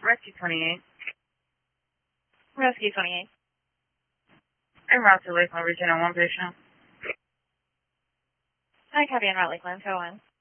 Rescue 28. Rescue 28. En route to Lakeland, Virginia, one patient. Hi, copy en route Lakeland, go on.